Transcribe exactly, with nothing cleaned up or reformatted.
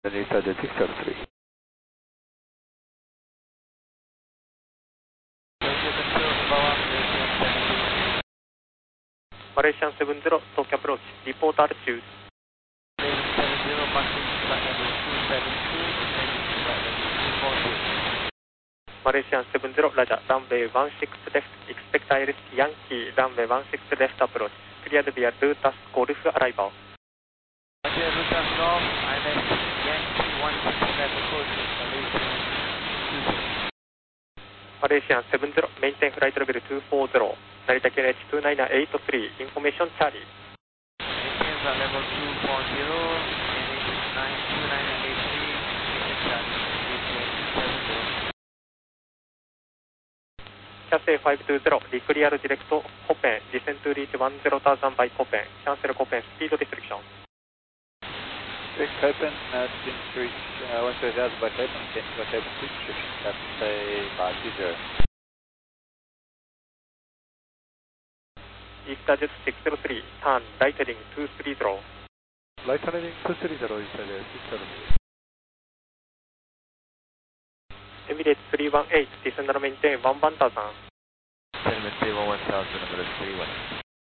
Eastern Jet six seven three. Malaysian seven zero, Tokyo approach, report altitude. Malaysian seven zero, Roger, runway one six left, expect Iris Yankee, runway one six left approach, cleared via Lutas Golf arrival. Roger, Lutas Golf, Iris Yankee one six left approach, Malaysian seven zero, maintain flight level two four zero, Narita K N H two nine eight three, information Charlie. Maintain flight level two four zero, K N H two nine eight three, information Charlie, seven zero. Cathay five two zero, declare direct Copen, descend to reach one zero thousand by Copen, cancel Copen, speed restriction. Direct Copen, uh, descend to reach uh, one zero thousand by Copen, cancel Copen, speed restriction, Cathay five two zero. Eastern Jet six zero three, turn right heading two three zero. Right heading two three zero, Eastern Jet six seven three. Emirates three one eight, descend and maintain one one thousand. Descend maintain one one thousand, number three one eight.